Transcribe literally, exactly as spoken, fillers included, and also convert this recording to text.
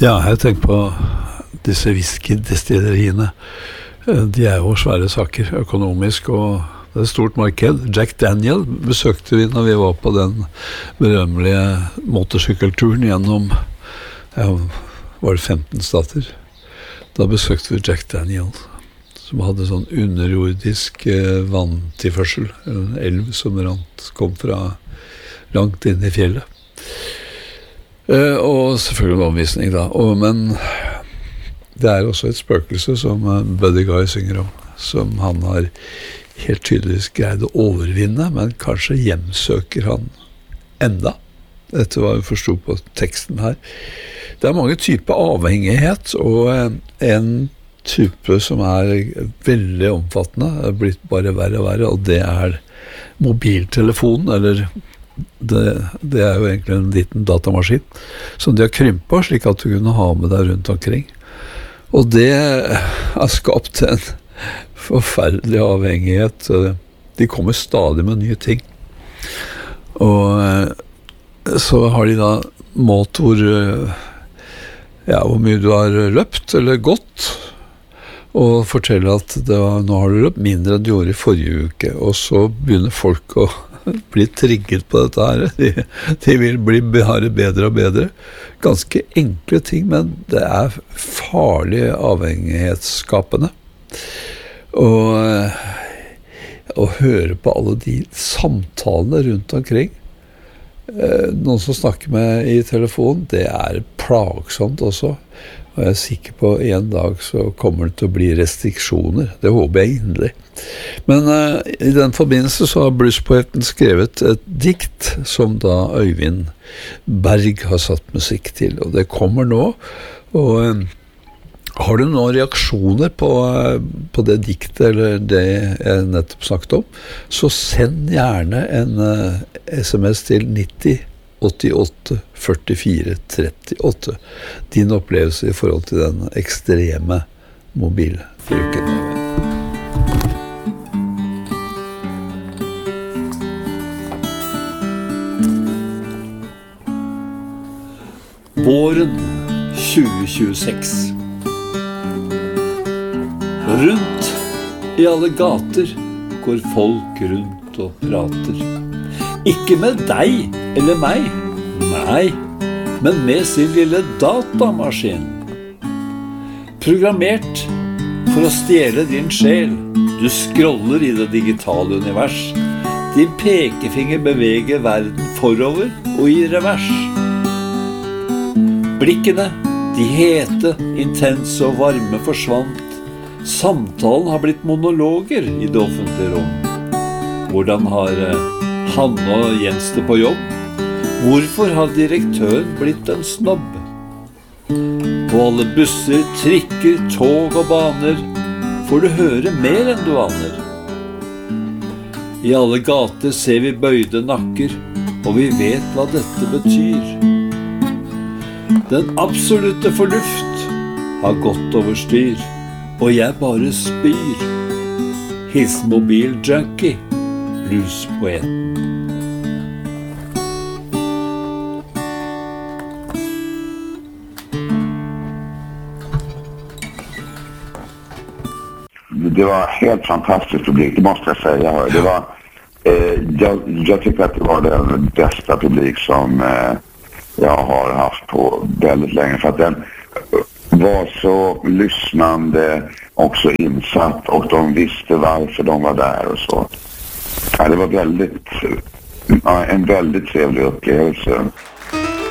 Ja, jeg tenker på disse whiskydestilleriene. De er jo svære saker økonomisk, og det er et stort marked. Jack Daniel besøkte vi når vi var på den berømmelige motorsykkelturen gjennom, ja, var det femten stater. Da besøkte vi Jack Daniel, som hadde sånn underjordisk eh, vanntilførsel, en elv som rant, kom fra langt inn i fjellet. Eh, og selvfølgelig en omvisning da, og, men det er også et spøkelse som Buddy Guy synger om, som han har helt tydeligvis greid å overvinne, men kanskje hjemsøker han enda. Dette var jo forstå på teksten her. Det er mange typer avhengighet, og en type som er veldig omfattende, er blitt bare verre og verre, og det er mobiltelefonen, eller det, det er jo egentlig en liten datamaskin, som de har krympet slik at du kunne ha med deg rundt omkring. Og det har skapt en forferdelig avhengighet. De kommer stadig med nye ting. Og så har de da målt hvor, ja, hvor mye du har løpt eller gått, og forteller at det var, nå har du løpt mindre enn du gjorde i forrige uke. Og så begynner folk å bli trigget på dette her. De, de vil bli bedre og bedre. Ganske enkle ting, men det er farlig avhengighetsskapende. Og å høre på alle de samtalene rundt omkring, noen som snakker med i telefon, det er plagsomt også. Og jeg er sikker på en dag så kommer det til å bli restriksjoner. Det håper jeg inderlig. Men uh, i den forbindelse så har bluespoeten skrevet et dikt som da Øyvind Berg har satt musikk til. Og det kommer nå. Og uh, har du noen reaksjoner på, uh, på det diktet eller det jeg nettopp snakket om, så send gjerne en uh, sms til nitti åttiåtte førtifire trettiåtte. Din opplevelse i forhold til den ekstreme mobilbruken. Våren tjue tjueseks. Rundt i alle gater går folk rundt og prater. Ikke med deg eller meg, nei, men med sin lille datamaskin. Programmert for å stjele din sjel. Du scroller i det digitale univers. Din pekefinger beveger verden forover og i revers. Blikkene, de hete, intense og varme forsvant. Samtalen har blitt monologer i det offentlige rom. Hvordan har Hanne og Jens det på jobb? Hvorfor har direktøren blitt en snobb? På alle busser, trikker, tog og baner får du høre mer enn du aner. I alle gater ser vi bøyde nakker, og vi vet hva dette betyr. Den absolutte fornuft har gått over styr, og jeg bare spyr. Hils mobiljunkie, bluespoeten. Det var helt fantastisk publik, det måste jag säga. Det var, eh, jag, jag tycker att det var den bästa publik som eh, jag har haft på väldigt länge. För att den var så lyssnande, också insatt, och de visste varför de var där och så. Ja, det var väldigt, ja, en väldigt trevlig upplevelse.